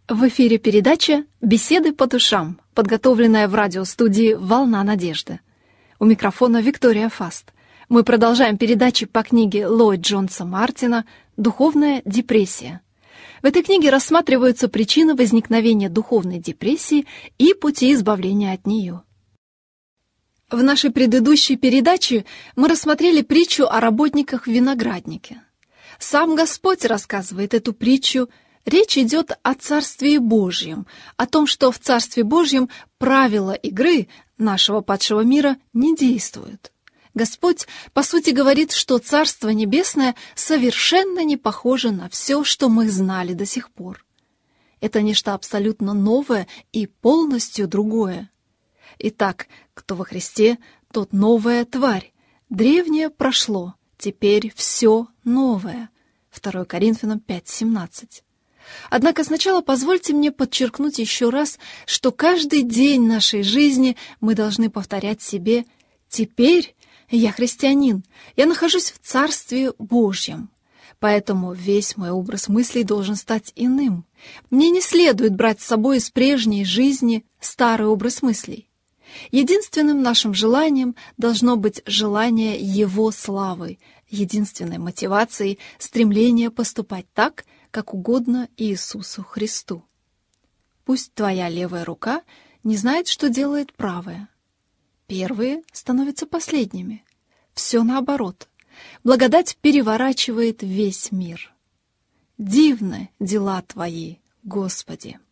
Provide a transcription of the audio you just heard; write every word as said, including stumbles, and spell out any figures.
В эфире передача «Беседы по душам», подготовленная в радиостудии «Волна надежды». У микрофона Виктория Фаст. Мы продолжаем передачи по книге Ллойд Джонса Мартина «Духовная депрессия». В этой книге рассматриваются причины возникновения духовной депрессии и пути избавления от нее. В нашей предыдущей передаче мы рассмотрели притчу о работниках в винограднике. Сам Господь рассказывает эту притчу. Речь идет о Царстве Божьем, о том, что в Царстве Божьем правила игры нашего падшего мира не действуют. Господь, по сути, говорит, что Царство Небесное совершенно не похоже на все, что мы знали до сих пор. Это нечто абсолютно новое и полностью другое. Итак, кто во Христе, тот новая тварь. Древнее прошло, теперь все новое. второе Коринфянам пять семнадцать. Однако сначала позвольте мне подчеркнуть еще раз, что каждый день нашей жизни мы должны повторять себе: «Теперь я христианин, я нахожусь в Царстве Божьем». Поэтому весь мой образ мыслей должен стать иным. Мне не следует брать с собой из прежней жизни старый образ мыслей. Единственным нашим желанием должно быть желание Его славы, единственной мотивацией — стремление поступать так, как угодно Иисусу Христу. Пусть твоя левая рука не знает, что делает правая. Первые становятся последними. Все наоборот. Благодать переворачивает весь мир. Дивны дела Твои, Господи!